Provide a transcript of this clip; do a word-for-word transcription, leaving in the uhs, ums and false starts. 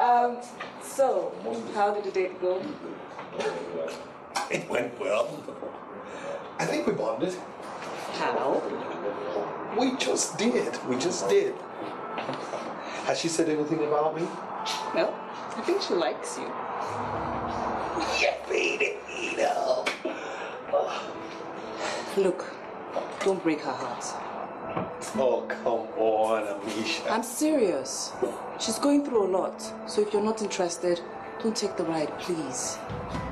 Um, so, how did the date go? It went well. I think we bonded. How? We just did. We just did. Has she said anything about me? No, I think she likes you. Yeah, baby, you know. Look, don't break her heart. Oh, come on, Amisha. I'm serious. She's going through a lot, so if you're not interested, don't take the ride, please.